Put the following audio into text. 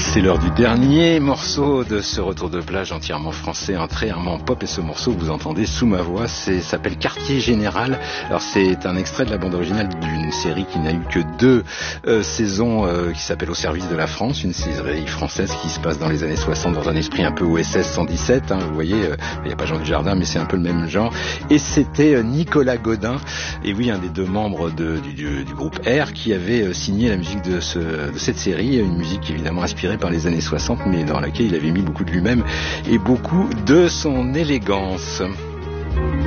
C'est l'heure du dernier morceau de ce retour de plage entièrement français, entièrement pop, et ce morceau que vous entendez sous ma voix s'appelle Quartier Général. Alors c'est un extrait de la bande originale d'une série qui n'a eu que 2 saisons, qui s'appelle Au service de la France, une série française qui se passe dans les années 60 dans un esprit un peu OSS 117, vous voyez, il n'y a pas Jean Dujardin mais c'est un peu le même genre, et c'était Nicolas Godin, et oui, un des 2 membres du groupe R qui avait signé la musique de cette série, une musique évidemment inspirée par les années 60, mais dans laquelle il avait mis beaucoup de lui-même et beaucoup de son élégance.